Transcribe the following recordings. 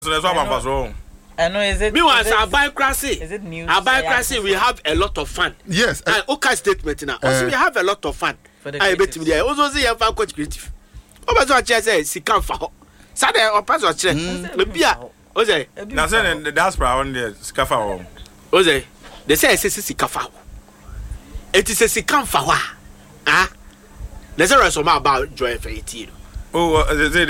that's what I'm wrong. I know, is it? Meanwhile, our biocracy. Is it news? Our biocracy, we have a lot of fun. Yes. Okay, statement now. Also, we have a lot of fun. I bet you there. Also, see, you have quite creative. Oh, but what I say, she can't fall. Saturday or pass or check. Maybe, Ose. Now, saying the diaspora on the scaffold. Ose, they say, it's a kafa. It is a sikamfa. Ah, there's a rest about joy for 18. Oh, the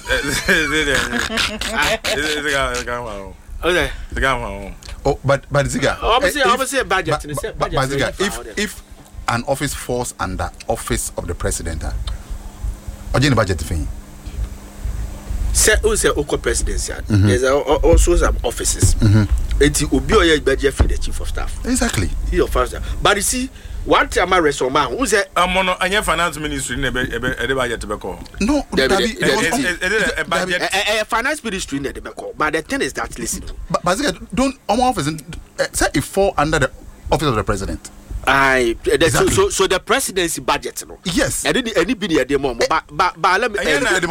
Oh, but Ziga. Obviously, budget. But Ziga, if an office falls under office of the president, or the budget thing. Say who's a Oko presidency? There's also some offices. It's Ubio budget for the chief of staff. Exactly. He offers. But you see, one time I read some man who's a mono and finance ministry in a budget to be called. No, a budget. A finance ministry in the Beco. But the thing is that listen. But don't office say it fall under the office of the president. Exactly. So the presidency budget, no. Yes. And anybody at the moment. But let me.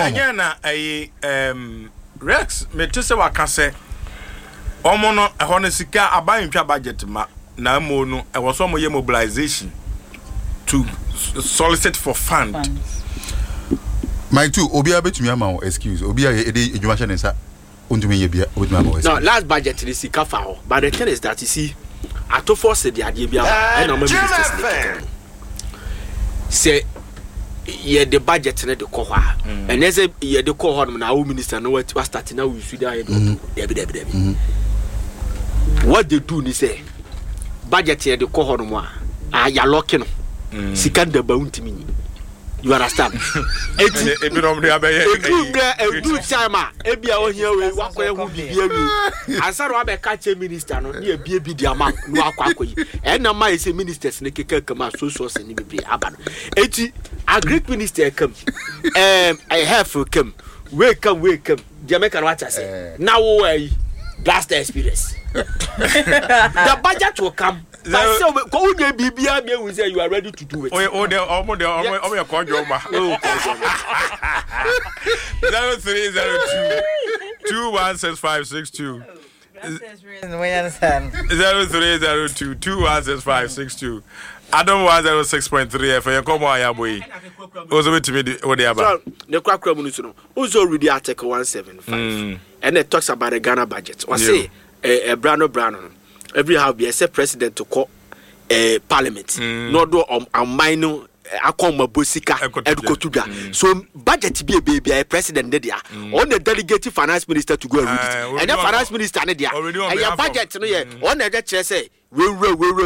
Rex, me to say what can say. Omono a honesika abayin twa budget ma na mo no e was some mobilization to solicit for funds. My two obi abetumi ama excuse obi e dey edwuma hye nsa ontumi ye bia obetumi ama excuse. No, last budget is sika fa. But the thing is that you see ato force the idea bia and no ministers say ye the budget na the ko ha and say ye the ko ho na our minister no what start now we should Debbie. What they do ni say budget here the ko ho no a ya lock no sika da bounty me. You understand? E bi no mde abaye e do chama e bia o hia we wakoye hu bibia wi ansaro abeka che minister no ne bia bi dia ma no akwakoyi e na ma ese ministers ne keka kama so se ne bibia aba no eti agric minister come I have come we come Jamaica what I say now we blast the experience the budget will come. But so go dey bibia be we say you are ready to do it. Oh dey your conjo ma. 0302 216562. 0302 216562. Adam 106.3 for your come on boy. Ozo betimi o dey aba. The kwakra mu no. Ozo read article 175 and it talks about the Ghana budget. Or say Brano every how be a president to call parliament no do minor akoma bosika edukotuga so budget be a baby a president there on the delegate finance minister to go and read it and the finance minister there and your budget no on the chair say we